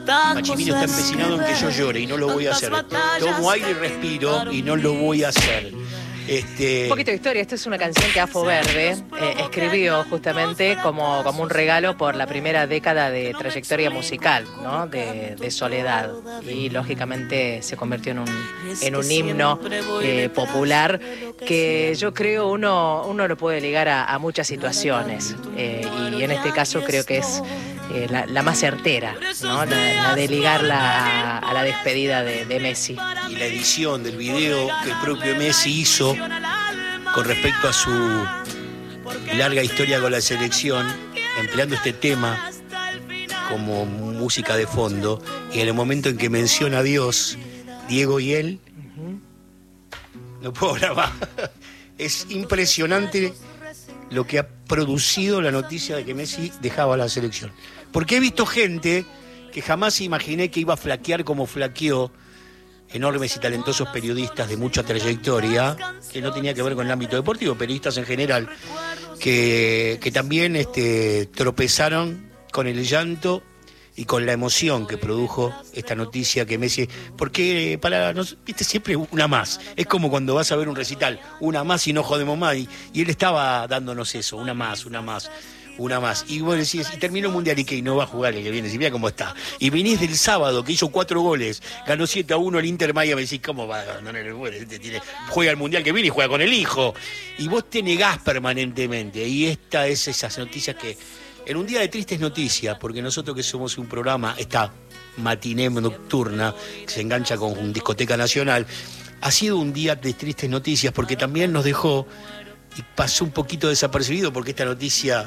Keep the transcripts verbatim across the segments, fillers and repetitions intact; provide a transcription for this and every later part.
Machimino está empecinado en que yo llore y no lo voy a hacer. Tomo aire y respiro y no lo voy a hacer. Este... Un poquito de historia. Esta es una canción que Afo Verde eh, escribió justamente como, como un regalo por la primera década de trayectoria musical, ¿no? de, de Soledad. Y lógicamente se convirtió en un, en un himno eh, popular que yo creo uno, uno lo puede ligar a, a muchas situaciones. Eh, y en este caso creo que es eh, la, la más certera, ¿no? la, la de ligarla a, a la despedida de, de Messi. Y la edición del video que el propio Messi hizo con respecto a su larga historia con la selección, empleando este tema como música de fondo, y en el momento en que menciona a Dios, Diego y él, uh-huh. no puedo grabar. Es impresionante lo que ha producido la noticia de que Messi dejaba la selección. Porque he visto gente que jamás imaginé que iba a flaquear como flaqueó, enormes y talentosos periodistas de mucha trayectoria, que no tenía que ver con el ámbito deportivo, periodistas en general, que, que también este, tropezaron con el llanto y con la emoción que produjo esta noticia que Messi... Porque para nos, viste, siempre una más. Es como cuando vas a ver un recital, una más y no jodemos más. Y, y él estaba dándonos eso, una más, una más. Una más. Y vos decís, y terminó el Mundial y que no va a jugar el que viene, si mira cómo está. Y venís del sábado, que hizo cuatro goles, ganó siete a uno el Inter Miami, me decís, ¿cómo va a ganar el gol? Juega el Mundial que viene y juega con el hijo. Y vos te negás permanentemente. Y esta es esas noticias que, en un día de tristes noticias, porque nosotros que somos un programa, esta matiné nocturna, que se engancha con Discoteca Nacional, ha sido un día de tristes noticias, porque también nos dejó, y pasó un poquito desapercibido, porque esta noticia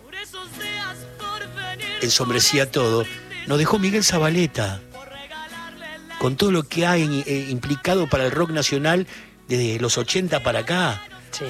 ensombrecía todo, nos dejó Miguel Zavaleta, con todo lo que ha eh, implicado para el rock nacional desde los ochenta para acá. Sí.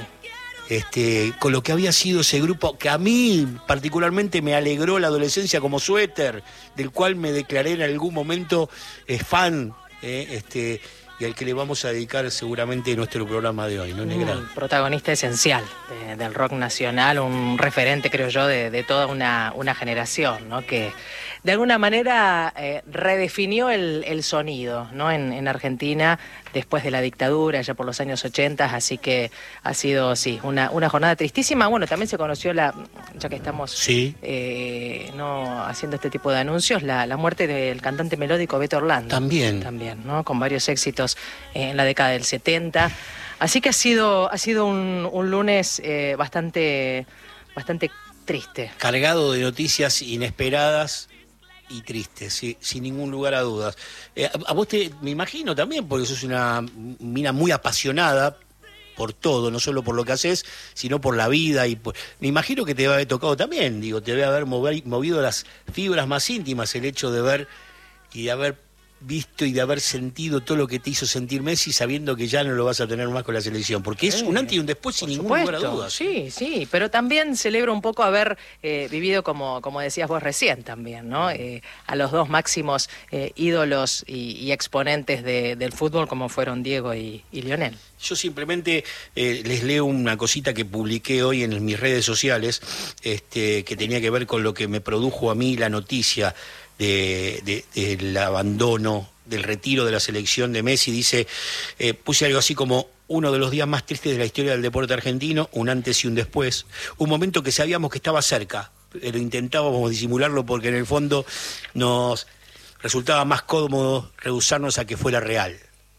Este, con lo que había sido ese grupo, que a mí particularmente me alegró la adolescencia como Suéter, del cual me declaré en algún momento eh, fan, eh, este, y al que le vamos a dedicar seguramente nuestro programa de hoy, ¿no, Negra? Un protagonista esencial de, del rock nacional, un referente, creo yo, de, de toda una, una generación, ¿no? Que de alguna manera eh, redefinió el, el sonido, ¿no? En, en Argentina, después de la dictadura, ya por los años ochenta, así que ha sido, sí, una, una jornada tristísima. Bueno, también se conoció, la, ya que estamos sí. eh, no haciendo este tipo de anuncios, la, la muerte del cantante melódico Beto Orlando. También. También, ¿no? Con varios éxitos eh, en la década del setenta. Así que ha sido, ha sido un, un lunes eh, bastante, bastante triste. Cargado de noticias inesperadas y tristes, sí, sin ningún lugar a dudas. Eh, a, a vos te, me imagino también, porque sos una mina muy apasionada por todo, no solo por lo que haces, sino por la vida. Y por, me imagino que te debe haber tocado también, digo, te debe haber mover, movido las fibras más íntimas el hecho de ver y de haber visto y de haber sentido todo lo que te hizo sentir Messi, sabiendo que ya no lo vas a tener más con la selección, porque es un antes y un después sin ningún lugar a dudas. Sí, sí, pero también celebro un poco haber eh, vivido, como, como decías vos recién también, ¿no? Eh, a los dos máximos eh, ídolos y, y exponentes de, del fútbol como fueron Diego y, y Lionel. Yo simplemente eh, les leo una cosita que publiqué hoy en mis redes sociales, este, que tenía que ver con lo que me produjo a mí la noticia De, de, del abandono, del retiro de la selección de Messi. Dice, eh, puse algo así como uno de los días más tristes de la historia del deporte argentino, un antes y un después, un momento que sabíamos que estaba cerca, pero intentábamos disimularlo porque en el fondo nos resultaba más cómodo rehusarnos a que fuera real.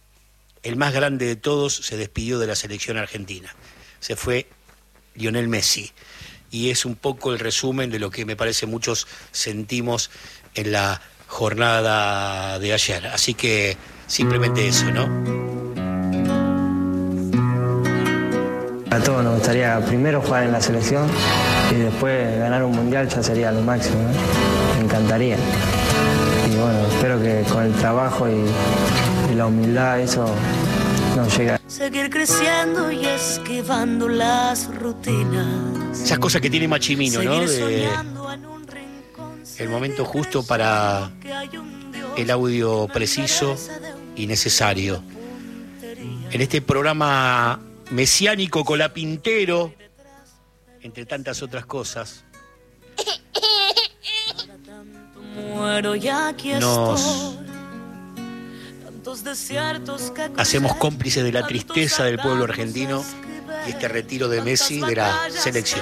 El más grande de todos se despidió de la selección argentina, se fue Lionel Messi, y es un poco el resumen de lo que me parece muchos sentimos en la jornada de ayer. Así que simplemente eso, ¿no? A todos nos gustaría primero jugar en la selección y después ganar un mundial, ya sería lo máximo, ¿no? Me encantaría. Y bueno, espero que con el trabajo y, y la humildad eso nos llegue. Seguir creciendo y esquivando las rutinas. Esas cosas que tiene Machimino, ¿no? De el momento justo para el audio preciso y necesario. En este programa mesiánico colapintero, entre tantas otras cosas. muero y aquí nos estoy. Tantos desiertos que hacemos cómplices de la tristeza del pueblo argentino y este retiro de Messi de la selección.